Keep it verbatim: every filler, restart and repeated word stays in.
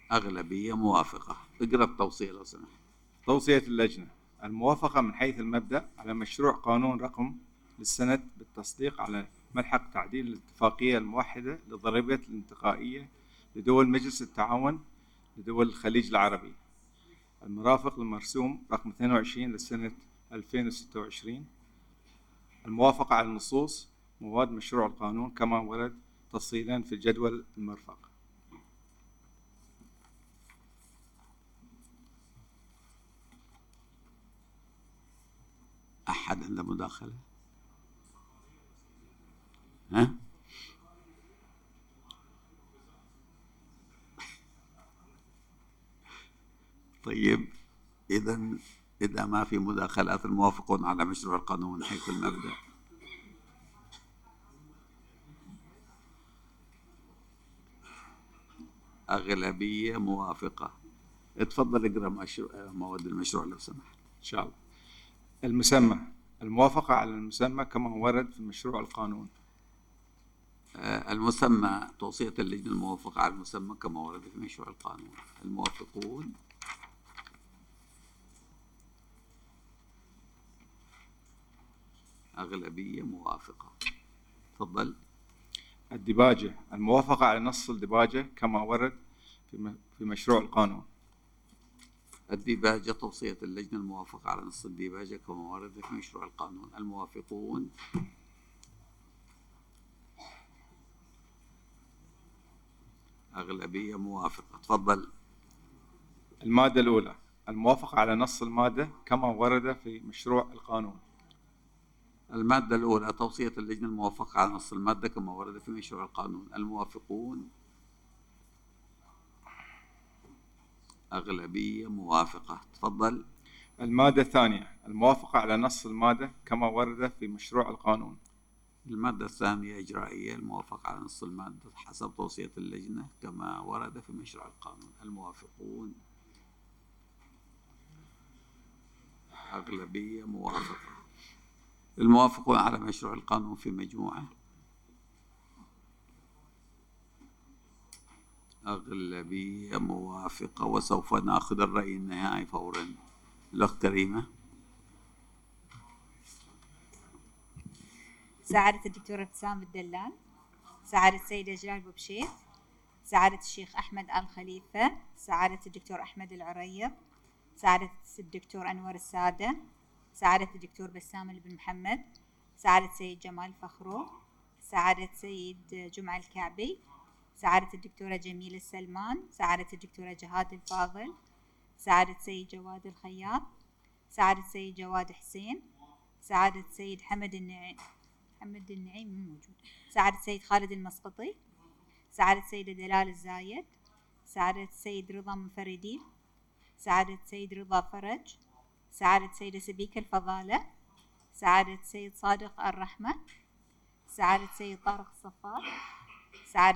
أغلبية موافقة. اقرأ التوصية لو سمحت. توصية اللجنة: الموافقة من حيث المبدأ على مشروع قانون رقم للسند بالتصديق على ملحق تعديل الاتفاقية الموحدة للضريبة الانتقائية لدول مجلس التعاون لدول الخليج العربي المرافق للمرسوم رقم اثنين وعشرين لسنة ألفين وستة وعشرين. الموافقة على النصوص مواد مشروع القانون كما ورد تفصيلا في الجدول المرفق. أحد عنده مداخلة؟ ها؟ طيب، إذا إذا ما في مداخلات الموافقون على مشروع القانون حيث المبدأ. أغلبية موافقة. اتفضل اقرأ مشروع مواد المشروع لو سمحت. إن شاء الله. المسمى: الموافقة على المسمى كما ورد في مشروع القانون. المسمى: توصية اللجنة الموافقة على المسمى كما ورد في مشروع القانون. الموافقون. أغلبية موافقة. تفضل. الديباجة: الموافقة على نص الديباجة كما ورد في مشروع القانون. الديباجة: توصية اللجنة الموافقة على نص الديباجة كما ورد في مشروع القانون. الموافقون. أغلبية موافقة. تفضل. المادة الأولى: الموافقة على نص المادة كما ورد في مشروع القانون. المادة الأولى: توصية اللجنة الموافقة على نص المادة كما ورد في مشروع القانون. الموافقون. أغلبية موافقة. تفضل. المادة الثانية: الموافقة على نص المادة كما ورد في مشروع القانون. المادة الثانية إجرائية: الموافقة على نص المادة حسب توصية اللجنة كما ورد في مشروع القانون. الموافقون. أغلبية موافقة. الموافقون على مشروع القانون في مجموعة. أغلبية موافقة. وسوف نأخذ الرأي النهائي فورا. الأخت كريمة. سعادة الدكتور ابتسام الدلال، سعادة السيدة جلال بوبشيت، سعادة الشيخ أحمد آل خليفة، سعادة الدكتور أحمد العريض، سعادة الدكتور أنور السادة، سعادة الدكتور بسام بن محمد، سعادة سيد جمال فخرو، سعادة سيد جمعة الكعبي، سعادة الدكتورة جميلة السلمان، سعادة الدكتورة جهاد الفاضل، سعادة سيد جواد الخياط، سعادة سيد جواد حسين، سعادة سيد حمد النعيم حمد النعيم مو موجود، سعادة سيد خالد المسقطي، سعادة سيدة دلال الزايد، سعادة سيد رضا منفردي، سعادة سيد رضا فرج، سعادة سيدة سبيكة الفضالة، سعادة سيد صادق الرحمة، سعادة سيد طارق الصفار، سعادة